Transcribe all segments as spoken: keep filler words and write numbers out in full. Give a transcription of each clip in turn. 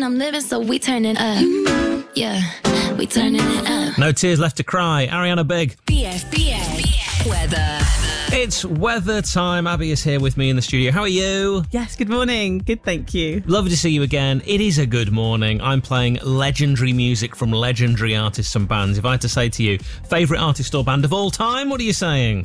and I'm living, so we turning up. Yeah, we turning it up. No tears left to cry. Ariana Big. B F B A weather. It's weather time. Abby is here with me in the studio. How are you? Yes, good morning. Good, thank you. Lovely to see you again. It is a good morning. I'm playing legendary music from legendary artists and bands. If I had to say to you, favourite artist or band of all time, what are you saying?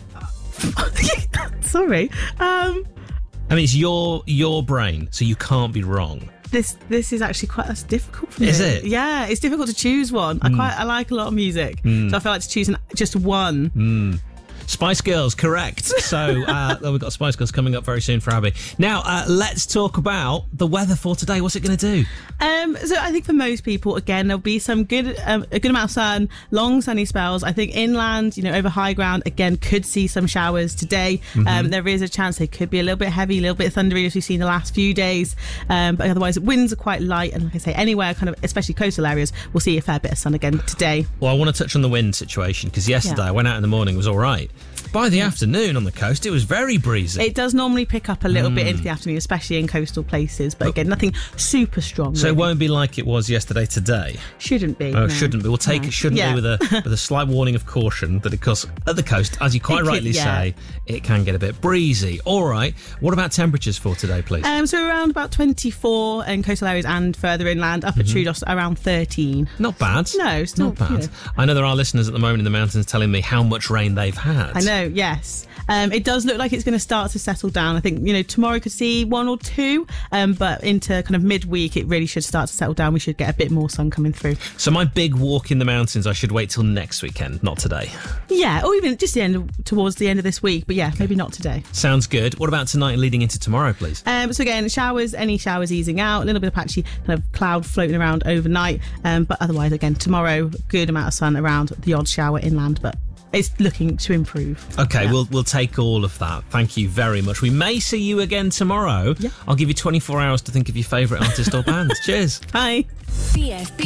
Sorry. Um, I mean, it's your your brain, so you can't be wrong. this this is actually quite that's difficult for me. Is it? Yeah, it's difficult to choose one. I quite I like a lot of music, so I feel like to choose an, just one. Mm. Spice Girls, correct. So uh, we've got Spice Girls coming up very soon for Abby. Now, uh, let's talk about the weather for today. What's it going to do? Um, so I think for most people, again, there'll be some good, um, a good amount of sun, long sunny spells. I think inland, you know, over high ground, again, could see some showers today. Mm-hmm. Um, there is a chance they could be a little bit heavy, a little bit thundery, as we've seen the last few days. Um, but otherwise, winds are quite light. And like I say, anywhere, kind of, especially coastal areas, we'll see a fair bit of sun again today. Well, I want to touch on the wind situation because yesterday yeah. I went out in the morning, it was all right. By the afternoon on the coast, it was very breezy. It does normally pick up a little mm. bit into the afternoon, especially in coastal places. But again, nothing super strong. So really. It won't be like it was yesterday today? Shouldn't be. Oh, no. shouldn't be. We'll take no. it, shouldn't yeah. be, with a with a slight warning of caution that, of course, at the coast, as you quite it rightly could, yeah. say, it can get a bit breezy. All right. What about temperatures for today, please? Um, so around about twenty-four in coastal areas and further inland, up at mm-hmm. Troodos around thirteen. Not bad. No, still not bad. You know. I know there are listeners at the moment in the mountains telling me how much rain they've had. I know, yes. Um, it does look like it's going to start to settle down. I think, you know, tomorrow could see one or two, um, but into kind of midweek, it really should start to settle down. We should get a bit more sun coming through. So my big walk in the mountains, I should wait till next weekend, not today. Yeah, or even just the end of, towards the end of this week, but yeah, maybe not today. Sounds good. What about tonight and leading into tomorrow, please? Um, so again, showers, any showers easing out, a little bit of patchy kind of cloud floating around overnight, um, but otherwise, again, tomorrow, good amount of sun around, the odd shower inland, but it's looking to improve. Okay, yeah. we'll we'll take all of that. Thank you very much. We may see you again tomorrow. Yeah. I'll give you twenty-four hours to think of your favourite artist or band. Cheers. Bye. B F B